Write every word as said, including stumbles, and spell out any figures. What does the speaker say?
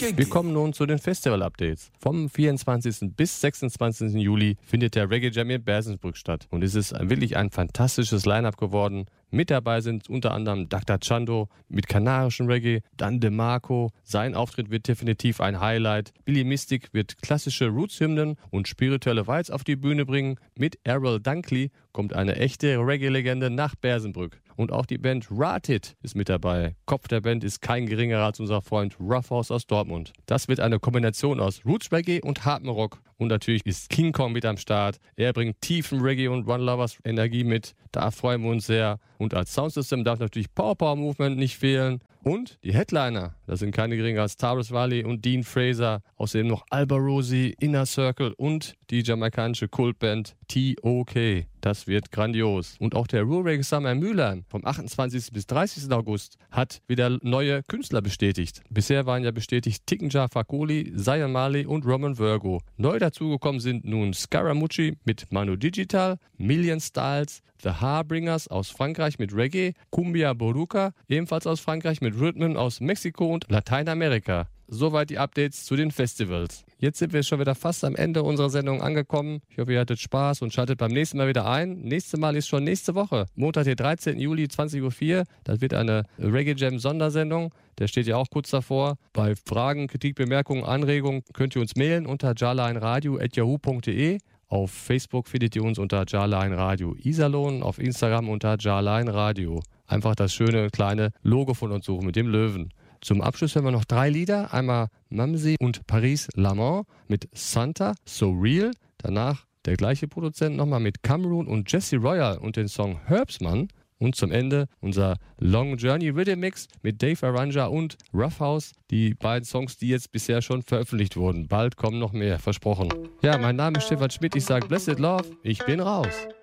Wir kommen nun zu den Festival-Updates. Vom vierundzwanzigsten bis sechsundzwanzigsten Juli findet der Reggae Jam in Bersensbrück statt. Und es ist wirklich ein fantastisches Line-Up geworden. Mit dabei sind unter anderem Doktor Chando mit kanarischem Reggae, dann DeMarco. Sein Auftritt wird definitiv ein Highlight. Billy Mystic wird klassische Roots-Hymnen und spirituelle Vibes auf die Bühne bringen. Mit Errol Dunkley kommt eine echte Reggae-Legende nach Bersenbrück. Und auch die Band Ratit ist mit dabei. Kopf der Band ist kein geringerer als unser Freund Roughhouse aus Dortmund. Das wird eine Kombination aus Roots Reggae und hartem Rock. Und natürlich ist King Kong mit am Start. Er bringt tiefen Reggae und One Lovers Energie mit. Da freuen wir uns sehr. Und als Soundsystem darf natürlich Power Power Movement nicht fehlen. Und die Headliner, das sind keine geringer als Tyrus Whalley und Dean Fraser. Außerdem noch Alba Rosie, Inner Circle und die jamaikanische Kultband T O K. Das wird grandios. Und auch der Rural Reggae Summer in Mülheim vom achtundzwanzigsten bis dreißigsten August hat wieder neue Künstler bestätigt. Bisher waren ja bestätigt Tikenja Fakoli, Zion Marley und Roman Virgo. Neu dazugekommen sind nun Scaramucci mit Manu Digital, Million Styles, The Harbringers aus Frankreich mit Reggae, Cumbia Boruca, ebenfalls aus Frankreich mit Rhythmen aus Mexiko und Lateinamerika. Soweit die Updates zu den Festivals. Jetzt sind wir schon wieder fast am Ende unserer Sendung angekommen. Ich hoffe, ihr hattet Spaß und schaltet beim nächsten Mal wieder ein. Nächstes Mal ist schon nächste Woche. Montag, den dreizehnten Juli, zwanzig Uhr vier. Das wird eine Reggae Jam Sondersendung. Der steht ja auch kurz davor. Bei Fragen, Kritik, Bemerkungen, Anregungen könnt ihr uns mailen unter jarleinradio at yahoo punkt de. Auf Facebook findet ihr uns unter Jarline Radio Iserlohn, auf Instagram unter Jarline Radio. Einfach das schöne kleine Logo von uns suchen mit dem Löwen. Zum Abschluss hören wir noch drei Lieder. Einmal Mamsi und Paris Lamont mit Santa, So Real. Danach der gleiche Produzent nochmal mit Cameroon und Jesse Royal und den Song Herbsman. Und zum Ende unser Long Journey Rhythm Mix mit Dave Aranja und Roughhouse. Die beiden Songs, die jetzt bisher schon veröffentlicht wurden. Bald kommen noch mehr, versprochen. Ja, mein Name ist Stefan Schmidt. Ich sage Blessed Love. Ich bin raus.